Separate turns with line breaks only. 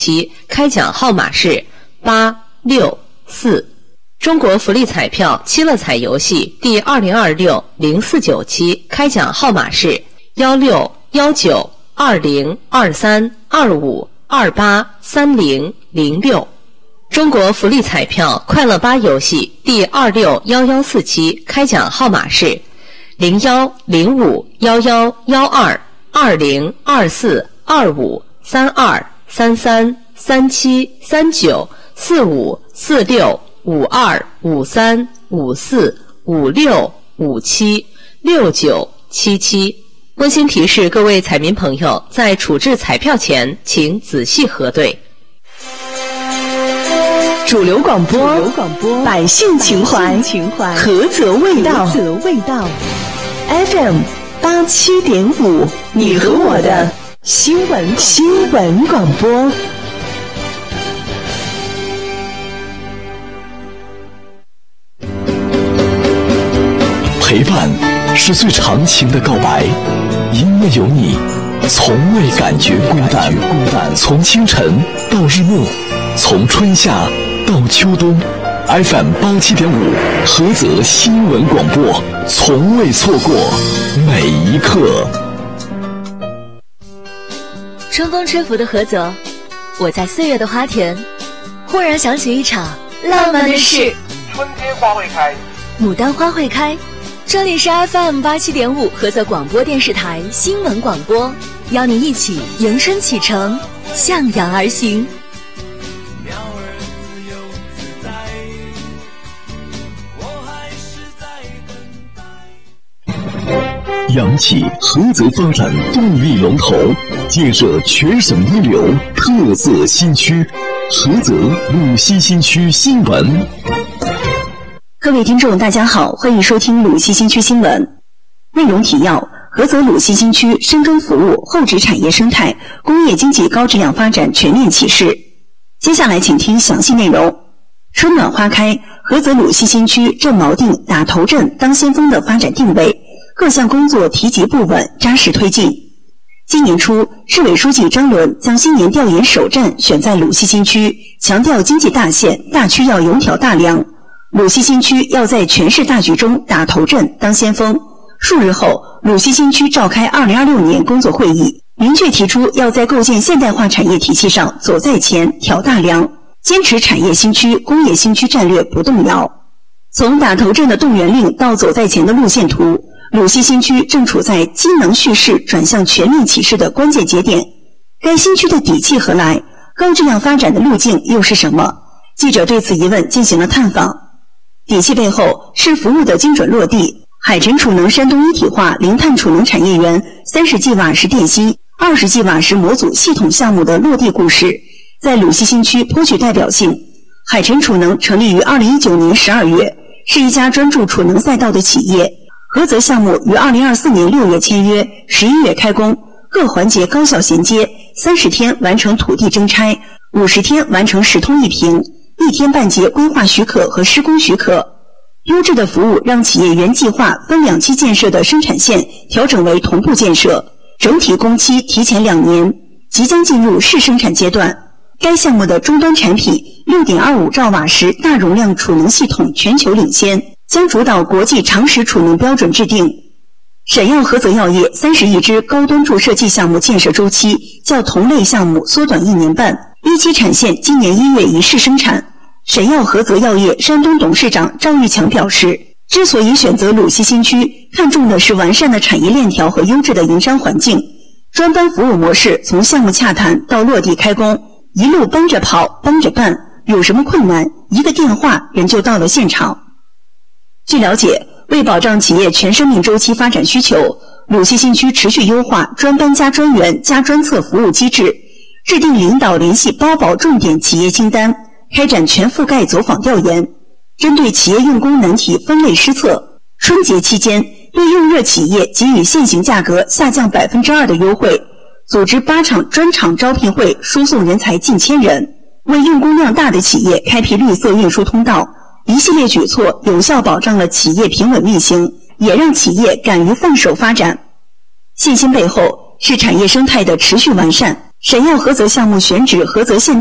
其开奖号码是864。中国福利彩票七乐彩游戏第2026-049期开奖号码是1619202325283006。中国福利彩票快乐8游戏第26114期开奖号码是0105112324345546535456576977。温馨提示各位彩民朋友，在处置彩票前请仔细核对。
主流广播，百姓情怀，菏泽味道。FM 87.5，你和我的新闻广播。
陪伴是最长情的告白，因为有你，从未感觉孤单。从清晨到日暮，从春夏到秋冬， FM 87.5菏泽新闻广播，从未错过每一刻。
春风吹拂的菏泽，我在岁月的花田，忽然想起一场浪漫的事。
春天花会开，
牡丹花会开。这里是 FM 87.5菏泽广播电视台新闻广播，邀你一起迎春启程，向阳而行。
扬起菏泽发展动力龙头，建设全省一流特色新区，菏泽鲁西新区新闻。
各位听众大家好，欢迎收听鲁西新区新闻。内容提要：菏泽鲁西新区深耕服务、厚植产业生态、工业经济高质量发展全面启示。接下来请听详细内容。春暖花开，菏泽鲁西新区正锚定打头阵当先锋的发展定位，各项工作提及不稳，扎实推进。今年初，市委书记张伦将新年调研首站选在鲁西新区，强调经济大县、大区要有挑大梁，鲁西新区要在全市大局中打头阵当先锋。数日后，鲁西新区召开2026年工作会议，明确提出要在构建现代化产业体系上走在前、挑大梁，坚持产业新区、工业新区战略不动摇。从打头阵的动员令到走在前的路线图，鲁西新区正处在机能蓄势转向全面启示的关键节点。该新区的底气何来？高质量发展的路径又是什么？记者对此疑问进行了探访。底气背后是服务的精准落地，海晨储能山东一体化零碳储能产业园30吉瓦时电芯、20吉瓦时模组系统项目的落地故事，在鲁西新区颇具代表性。海晨储能成立于2019年12月，是一家专注储能赛道的企业。菏泽项目于2024年6月签约，11月开工，各环节高效衔接，30天完成土地征拆，50天完成10通1评，1天办结规划许可和施工许可。优质的服务让企业原计划分2期建设的生产线调整为同步建设，整体工期提前2年，即将进入试生产阶段。该项目的终端产品 6.25 兆瓦时大容量储能系统全球领先，将主导国际长时储能标准制定。沈耀菏泽药业30亿支高端注射剂项目建设周期较同类项目缩短1年半，1期产线今年1月一试生产。沈耀菏泽药业山东董事长赵玉强表示，之所以选择鲁西新区，看重的是完善的产业链条和优质的营商环境。专班服务模式从项目洽谈到落地开工，一路帮着跑帮着办，有什么困难一个电话人就到了现场。据了解，为保障企业全生命周期发展需求，鲁西新区持续优化专班加专员加专测服务机制，制定领导联系包保重点企业清单，开展全覆盖走访调研，针对企业用工难题分类施策。春节期间，对用热企业给予现行价格下降 2% 的优惠，组织8场专场招聘会，输送人才近1000人，为用工量大的企业开辟绿色运输通道。一系列举措有效保障了企业平稳运行，也让企业敢于放手发展。信心背后是产业生态的持续完善。 闪耀菏泽项目选址菏泽县